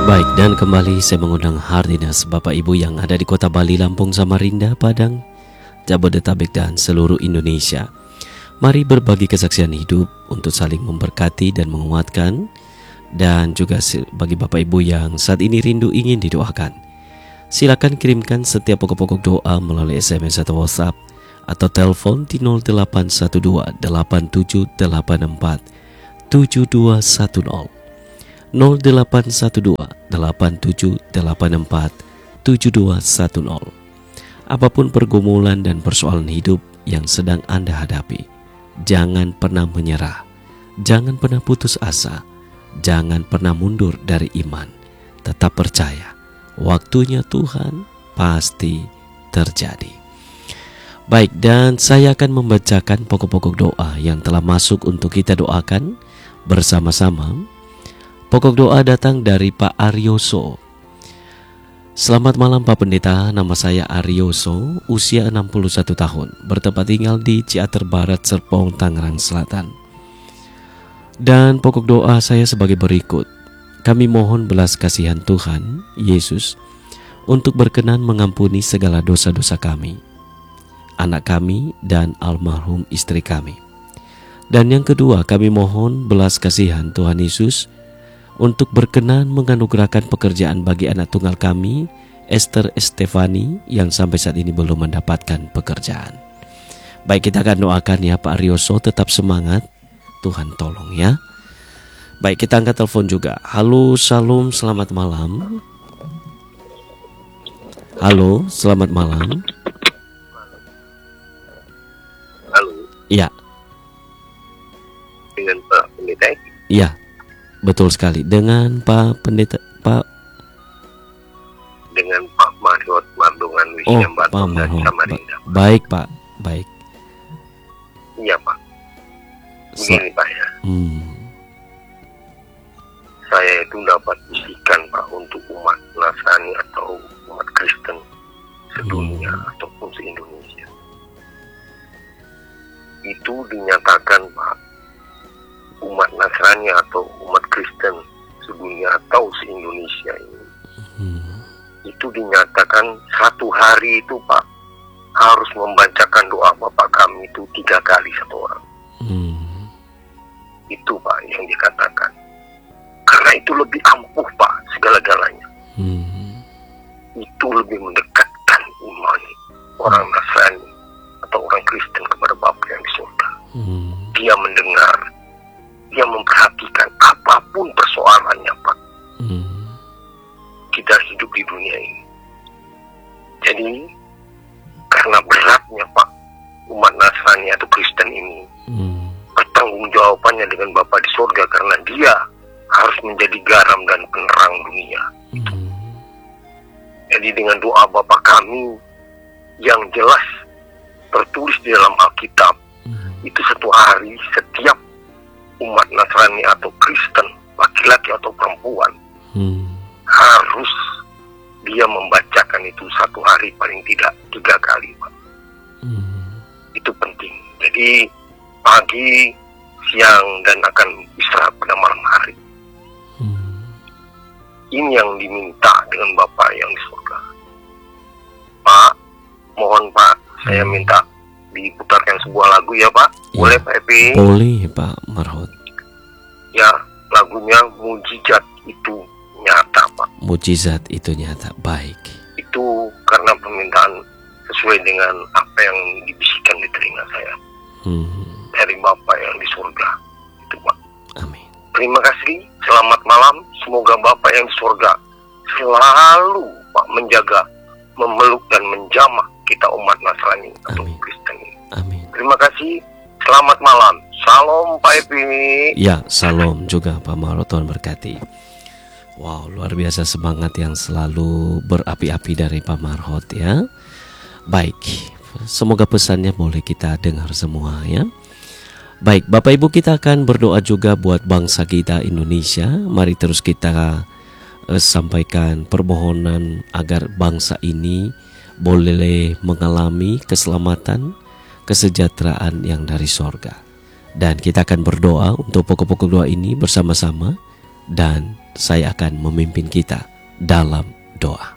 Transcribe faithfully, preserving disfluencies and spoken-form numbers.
Baik, dan kembali saya mengundang Hardinas Bapak Ibu yang ada di kota Bali, Lampung, Samarinda, Padang, Jabodetabek, dan seluruh Indonesia. Mari berbagi kesaksian hidup untuk saling memberkati dan menguatkan. Dan juga bagi Bapak Ibu yang saat ini rindu ingin didoakan, silakan kirimkan setiap pokok-pokok doa melalui S M S atau WhatsApp atau telepon di nol delapan satu dua delapan tujuh delapan empat tujuh dua satu nol nol delapan satu dua delapan tujuh delapan empat tujuh dua satu nol. Apapun pergumulan dan persoalan hidup yang sedang Anda hadapi, jangan pernah menyerah, jangan pernah putus asa, jangan pernah mundur dari iman. Tetap percaya, waktunya Tuhan pasti terjadi. Baik, dan saya akan membacakan pokok-pokok doa yang telah masuk untuk kita doakan bersama-sama. Pokok doa datang dari Pak Aryoso. Selamat malam Pak Pendeta, nama saya Aryoso, usia enam puluh satu tahun, bertempat tinggal di Ciater Barat, Serpong, Tangerang Selatan. Dan pokok doa saya sebagai berikut. Kami mohon belas kasihan Tuhan Yesus untuk berkenan mengampuni segala dosa-dosa kami, anak kami, dan almarhum istri kami. Dan yang kedua, kami mohon belas kasihan Tuhan Yesus untuk berkenan menganugerahkan pekerjaan bagi anak tunggal kami, Esther Estefani, yang sampai saat ini belum mendapatkan pekerjaan. Baik, kita akan doakan ya Pak Aryoso, tetap semangat, Tuhan tolong ya. Baik, kita angkat telepon juga. Halo, Shalom, selamat malam. Halo, selamat malam. Halo. Iya. Dengan Pak Pendeta? Iya, betul sekali. Dengan Pak Pendeta, Pak. Dengan Pak Marhot Mardongan Oh, Wisnya Pak Batok dari Marhot. Samarinda. Ba- baik Pak, baik. Iya Pak. Begini Pak ya, Hmm. saya itu dapat bisikan Pak untuk umat Nasrani atau umat Kristen sedunia Hmm. ataupun se-Indonesia. Itu dinyatakan Pak, umat Nasrani atau umat Kristen sedunia atau se-Indonesia ini, Hmm. itu dinyatakan satu hari itu Pak harus membacakan doa Bapak kami itu tiga kali satu orang. Hmm. Itu Pak yang dikatakan. Karena itu lebih ampuh Pak segala-galanya. Hmm. Itu lebih mendekatkan iman orang Nasrani atau orang Kristen kepada Bapa yang di surga. Hmm. Dia mendengar, dia memperhatikan apapun persoalannya Pak. Hmm. Kita hidup di dunia ini. Jadi karena beratnya Pak umat Nasrani atau Kristen ini, Hmm. pertanggungjawabannya dengan Bapa di surga, karena dia harus menjadi garam dan penerang dunia. Hmm. Jadi dengan doa Bapa kami yang jelas tertulis di dalam Alkitab, Hmm. itu satu hari setiap umat Nasrani atau Kristen, laki-laki atau perempuan, Hmm. harus dia membacakan itu satu hari paling tidak tiga kali Pak. Hmm. Itu penting. Jadi pagi, siang, dan akan istirahat pada malam hari. Hmm. Ini yang diminta dengan Bapak yang di surga. Pak, mohon Pak, saya Hmm. minta diputarkan sebuah lagu ya Pak. Ya. Boleh Pak Epi? Boleh Pak Marhot. Ya, lagunya Mujizat Itu Nyata Pak. Mujizat itu nyata. Baik. Itu karena permintaan sesuai dengan apa yang dibisikkan di telinga saya Hmm. dari Bapak yang di surga. Itu Pak. Amin. Terima kasih, selamat malam. Semoga Bapak yang di surga selalu Pak menjaga, memeluk dan menjamah kita umat Nasrani atau Amin. Kristen ini. Amin. Terima kasih, selamat malam. Salam Pak Epi. Ya, salam juga Pak Marhot, Tuhan berkati. Wow, luar biasa semangat yang selalu berapi-api dari Pak Marhot ya. Baik, semoga pesannya boleh kita dengar semua ya. Baik, Bapak Ibu, kita akan berdoa juga buat bangsa kita Indonesia. Mari terus kita eh, sampaikan permohonan agar bangsa ini boleh mengalami keselamatan, kesejahteraan yang dari sorga. Dan kita akan berdoa untuk pokok-pokok doa ini bersama-sama. Dan saya akan memimpin kita dalam doa.